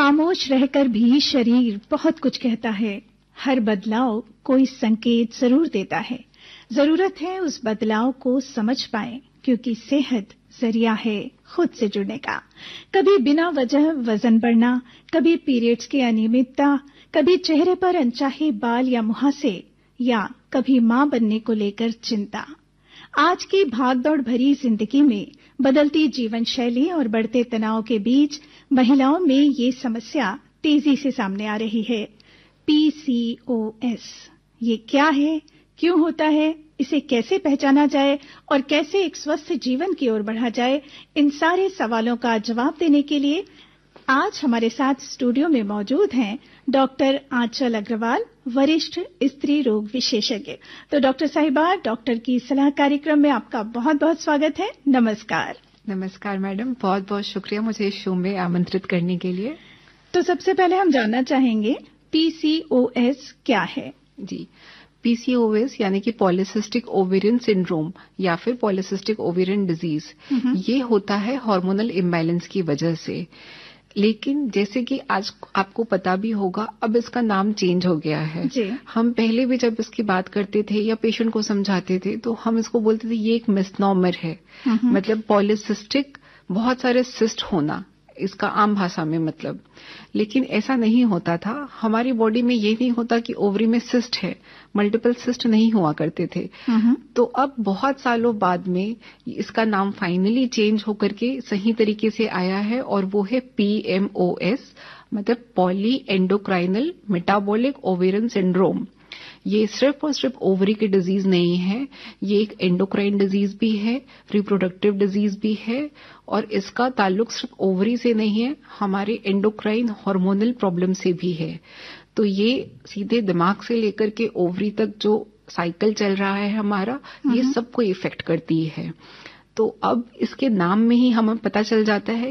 खामोश रहकर भी शरीर बहुत कुछ कहता है। हर बदलाव कोई संकेत जरूर देता है। जरूरत है उस बदलाव को समझ पाएं, क्योंकि सेहत जरिया है खुद से जुड़ने का। कभी बिना वजह वजन बढ़ना, कभी पीरियड्स की अनियमितता, कभी चेहरे पर अनचाहे बाल या मुहासे, या कभी मां बनने को लेकर चिंता। आज की भागदौड़ भरी जिंदगी में बदलती जीवन शैली और बढ़ते तनाव के बीच महिलाओं में ये समस्या तेजी से सामने आ रही है। PCOS ये क्या है, क्यों होता है, इसे कैसे पहचाना जाए और कैसे एक स्वस्थ जीवन की ओर बढ़ा जाए, इन सारे सवालों का जवाब देने के लिए आज हमारे साथ स्टूडियो में मौजूद हैं डॉक्टर आंचल अग्रवाल, वरिष्ठ स्त्री रोग विशेषज्ञ। तो डॉक्टर साहिबा, डॉक्टर की सलाह कार्यक्रम में आपका बहुत बहुत स्वागत है। नमस्कार। नमस्कार मैडम, बहुत बहुत शुक्रिया मुझे इस शो में आमंत्रित करने के लिए। तो सबसे पहले हम जानना चाहेंगे PCOS क्या है? जी, PCOS यानी कि पॉलीसिस्टिक ओवेरियन सिंड्रोम या फिर पॉलीसिस्टिक ओवेरियन डिजीज, ये होता है हार्मोनल इम्बैलेंस की वजह से। लेकिन जैसे कि आज आपको पता भी होगा, अब इसका नाम चेंज हो गया है। हम पहले भी जब इसकी बात करते थे या पेशेंट को समझाते थे तो हम इसको बोलते थे ये एक मिसनॉमर है। मतलब पॉलीसिस्टिक, बहुत सारे सिस्ट होना, इसका आम भाषा में मतलब। लेकिन ऐसा नहीं होता था। हमारी बॉडी में ये नहीं होता कि ओवरी में सिस्ट है, मल्टीपल सिस्ट नहीं हुआ करते थे। तो अब बहुत सालों बाद में इसका नाम फाइनली चेंज होकर के सही तरीके से आया है और वो है PMOS, मतलब poly endocrinal metabolic ovarian syndrome. ये सिर्फ और सिर्फ ओवरी की डिजीज नहीं है, ये एक एंडोक्राइन डिजीज भी है, रिप्रोडक्टिव डिजीज भी है, और इसका ताल्लुक सिर्फ ओवरी से नहीं है, हमारे एंडोक्राइन हार्मोनल प्रॉब्लम से भी है। तो ये सीधे दिमाग से लेकर के ओवरी तक जो साइकिल चल रहा है हमारा, ये सबको इफेक्ट करती है। तो अब इसके नाम में ही हमें पता चल जाता है